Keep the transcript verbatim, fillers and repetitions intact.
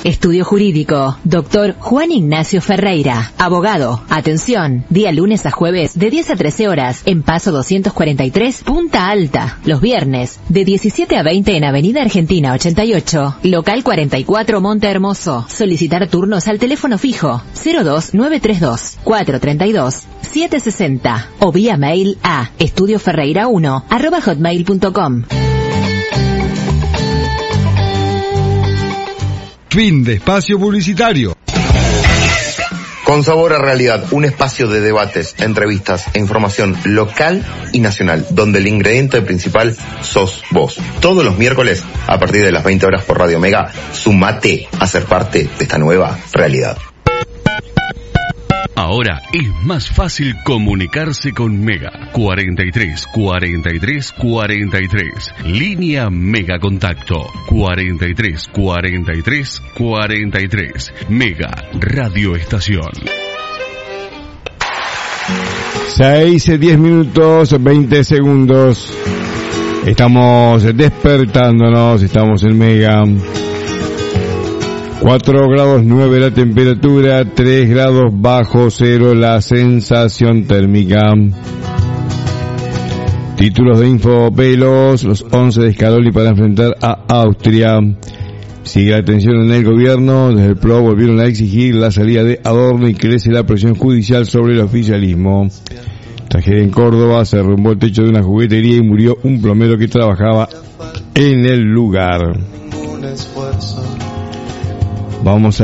Estudio Jurídico, doctor Juan Ignacio Ferreira, abogado. Atención, día lunes a jueves de diez a trece horas en Paso doscientos cuarenta y tres, Punta Alta. Los viernes de diecisiete a veinte en Avenida Argentina ochenta y ocho, local cuarenta y cuatro, Monte Hermoso. Solicitar turnos al teléfono fijo cero dos nueve tres dos, cuatro tres dos, siete seis cero o vía mail a estudioferreira uno arroba hotmail punto com. Fin de espacio publicitario. Con Sabor a Realidad, un espacio de debates, entrevistas e información local y nacional, donde el ingrediente principal sos vos. Todos los miércoles, a partir de las veinte horas por Radio Mega, sumate a ser parte de esta nueva realidad. Ahora es más fácil comunicarse con Mega. cuarenta y tres, cuarenta y tres, cuarenta y tres. Línea Mega Contacto. cuarenta y tres, cuarenta y tres, cuarenta y tres. Mega Radio Estación. seis, diez minutos, veinte segundos. Estamos despertándonos, estamos en Mega. cuatro grados nueve la temperatura, tres grados bajo cero la sensación térmica. Títulos de Infopelos, los once de Scaloni para enfrentar a Austria. Sigue la tensión en el gobierno, desde el P R O volvieron a exigir la salida de Adorno y crece la presión judicial sobre el oficialismo. Tragedia en Córdoba, se derrumbó el techo de una juguetería y murió un plomero que trabajaba en el lugar. Vamos a